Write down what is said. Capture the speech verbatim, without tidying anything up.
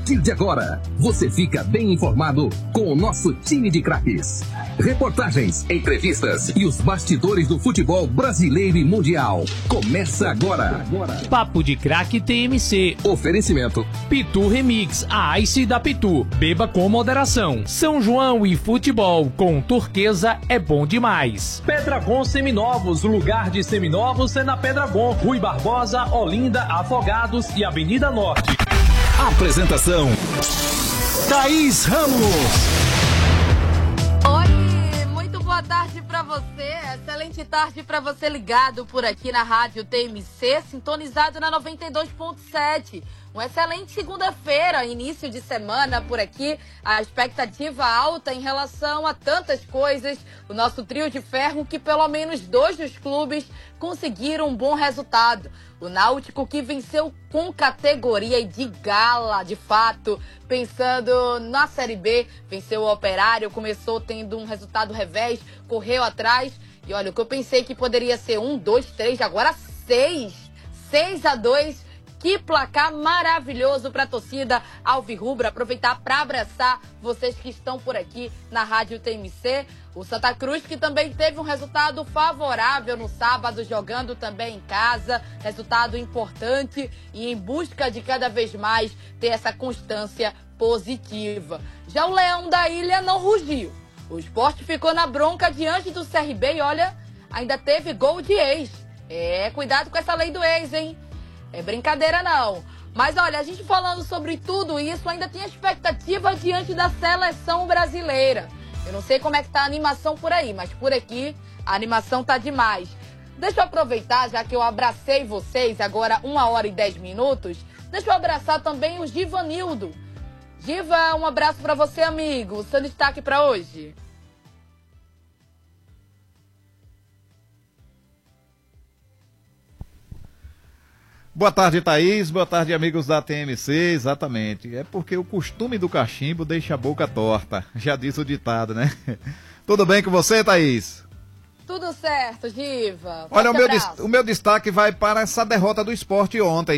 partir de agora, você fica bem informado com o nosso time de craques. Reportagens, entrevistas e os bastidores do futebol brasileiro e mundial. Começa agora. Papo de Craque T M C. Oferecimento Pitu Remix, a Ice da Pitu. Beba com moderação. São João e futebol com turquesa é bom demais. Pedragon Seminovos, o lugar de seminovos é na Pedragon. Rui Barbosa, Olinda, Afogados e Avenida Norte. Apresentação: Thaís Ramos. Oi, muito boa tarde pra você. Excelente tarde pra você ligado por aqui na Rádio T M C, sintonizado na noventa e dois ponto sete. Uma excelente segunda-feira, início de semana por aqui. A expectativa alta em relação a tantas coisas. O nosso trio de ferro que pelo menos dois dos clubes conseguiram um bom resultado. O Náutico que venceu com categoria e de gala, de fato. Pensando na Série B, venceu o Operário, começou tendo um resultado revés, correu atrás. E olha, o que eu pensei que poderia ser um, dois, três, agora seis. Seis a dois. Que placar maravilhoso para a torcida alvirrubra. Aproveitar para abraçar vocês que estão por aqui na Rádio T M C. O Santa Cruz que também teve um resultado favorável no sábado, jogando também em casa. Resultado importante e em busca de cada vez mais ter essa constância positiva. Já o Leão da Ilha não rugiu. O Sport ficou na bronca diante do C R B e olha, ainda teve gol de ex. É, cuidado com essa lei do ex, hein? É brincadeira não. Mas olha, a gente falando sobre tudo isso, ainda tem a expectativa diante da seleção brasileira. Eu não sei como é que tá a animação por aí, mas por aqui a animação tá demais. Deixa eu aproveitar, já que eu abracei vocês agora uma hora e dez minutos, deixa eu abraçar também o Givanildo. Giva, um abraço pra você, amigo. O seu destaque pra hoje. Boa tarde, Thaís. Boa tarde, amigos da T M C. Exatamente. É porque o costume do cachimbo deixa a boca torta. Já diz o ditado, né? Tudo bem com você, Thaís? Tudo certo, Giva. Olha, o meu, abraço. o meu destaque vai para essa derrota do Sport ontem.